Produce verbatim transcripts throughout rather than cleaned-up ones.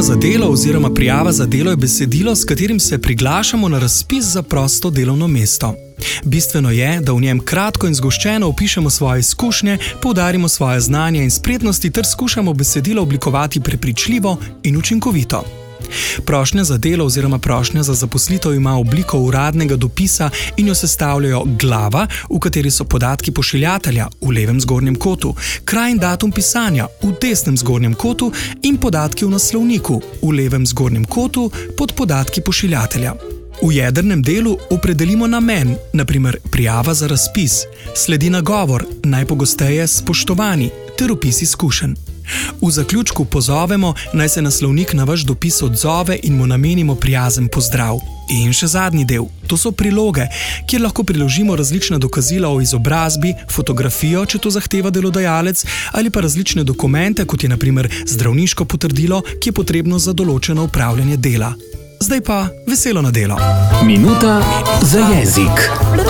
za delo oziroma prijava za delo je besedilo, s katerim se priglašamo na razpis za prosto delovno mesto. Bistveno je, da v njem kratko in zgoščeno opišemo svoje izkušnje, poudarimo svoje znanja in spretnosti ter skušamo besedilo oblikovati prepričljivo in učinkovito. Prošnja za delo oziroma prošnja za zaposlitev ima obliko uradnega dopisa in jo sestavljajo glava, v kateri so podatki pošiljatelja v levem zgornjem kotu, kraj in datum pisanja v desnem zgornjem kotu in podatki v naslovniku v levem zgornjem kotu pod podatki pošiljatelja. V jedrnem delu opredelimo namen, na primer prijava za razpis, sledi nagovor, najpogosteje spoštovani, ter opis izkušenj. V zaključku pozovemo, naj se naslovnik na vaš dopis odzove in mu namenimo prijazen pozdrav. In še zadnji del, to so priloge, kjer lahko priložimo različna dokazila o izobrazbi, fotografijo, če to zahteva delodajalec, ali pa različne dokumente, kot je na primer zdravniško potrdilo, ki je potrebno za določeno opravljanje dela. Zdaj pa veselo na delo. Minuta za jezik.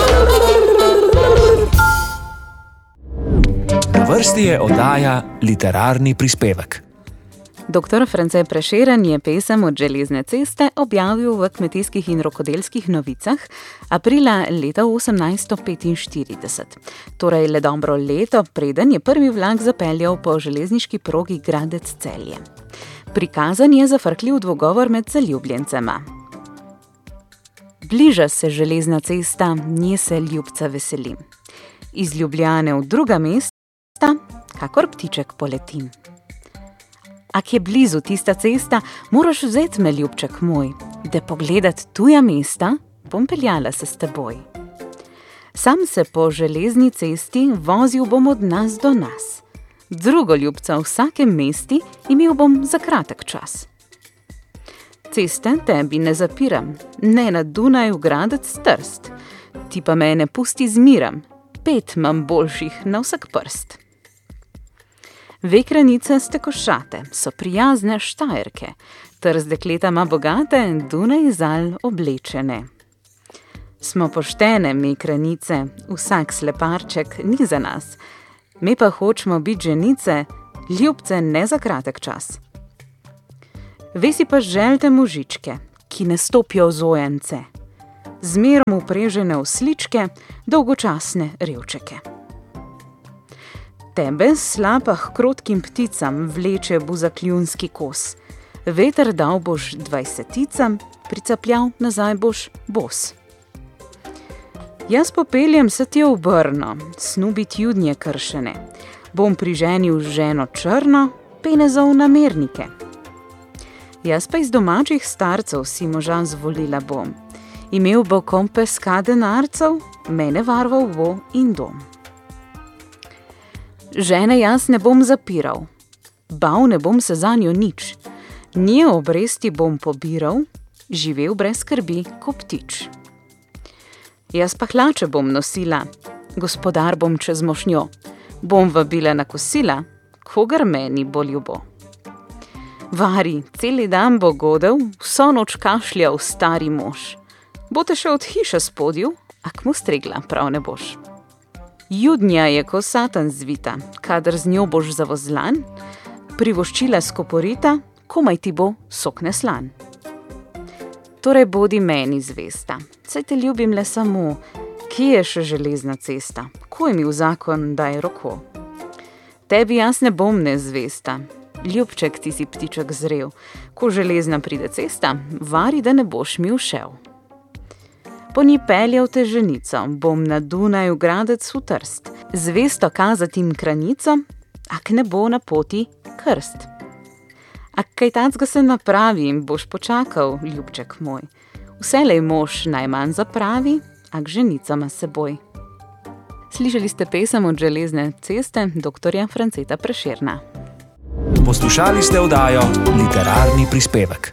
Na vrsti je oddaja Literarni prispevek. Doktor France Prešeren je pesem Od železne ceste objavil v Kmetijskih in rokodelskih novicah aprila leta osemnajststo petinštirideset. Torej le dobro leto, preden je prvi vlak zapeljal po železniški progi Gradec-Celje. Prikazan je zafrkljiv dvogovor med zaljubljencema. Bliža se železna cesta, nje se ljubca veselim. Iz Ljubljane v druga mesta, kakor ptiček poletim. Ak je blizu tista cesta, moraš vzeti me, ljubček moj, da pogledat tuja mesta, bom peljala se s teboj. Sam se po železni cesti vozil bom od nas do nas. Drugo ljubca v vsakem mesti imel bom za kratek čas. Ceste tebi ne zapiram, ne na Dunaju Gradec Trst. Ti pa me ne pusti zmiram, pet mam boljših na vsak prst. Vekranice ste košate, so prijazne Štajerke, Trst dekleta ma bogate, Dunaj zal oblečene. Smo poštene mekranice, vsak sleparček ni za nas. Me pa hočemo biti ženice, ljubce ne za kratek čas. Vesi pa želte možičke, ki ne stopijo v zojence, zmerom uprežene osličke, dolgočasne revčeke. Tebe slapah krotkim pticam vleče buzakljunski kos, veter dal boš dvajseticam, pricapljal nazaj boš bos. Jaz popeljem se ti v Brno, snubit judnje kršene, bom priženil ženo črno, penezov namernike. Jaz pa iz domačih starcev si moža zvolila bom, imel bo kompeska denarcev, mene varval bo in dom. Žene jaz ne bom zapiral, bav ne bom se zanjo nič, nje obresti bom pobiral, živel brez skrbi ko ptič. Jaz pa hlače bom nosila, gospodar bom čez mošnjo, bom vabila na kosila, kogar meni bo ljubo. Vari, celi dan bo godel, vso noč kašljal stari mož. Bo te še od hiše spodil, ak mu stregla prav ne boš. Judnja je ko satan zvita, kadar z njo boš zavozlan, privoščila skoporita, komaj ti bo sokne slan. Torej bodi meni zvesta, saj te ljubim le samo, kje je še železna cesta, ko je mi v zakon daj roko. Tebi jaz ne bom nezvesta, ljubček ti si ptiček zrel, ko železna pride cesta, vari, da ne boš mi ušel. Po njih peljal te ženico, bom na Dunaju Gradec v Trst, zvesto kazatim kranico, ak ne bo na poti krst. Ak kaj tacga se napravi in boš počakal, ljubček moj, vselej mož najmanj zapravi, ak ženica ma seboj. Slišali ste pesem Od železne ceste doktorja Franceta Prešerna. Poslušali ste oddajo Literarni prispevek.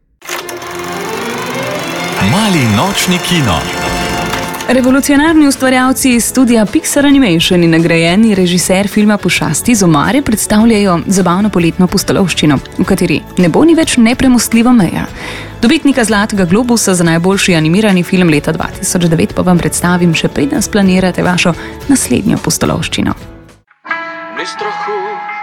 Mali nočni kino. Revolucionarni ustvarjalci iz studia Pixar Animation in nagrajeni režiser filma Pošasti z omare predstavljajo zabavno poletno pustolovščino, v kateri ne bo ni več nepremostljiva meja. Dobitnika Zlatega globusa za najboljši animirani film leta dva tisoč devet pa vam predstavim še preden splanirate vašo naslednjo pustolovščino. Ni strahu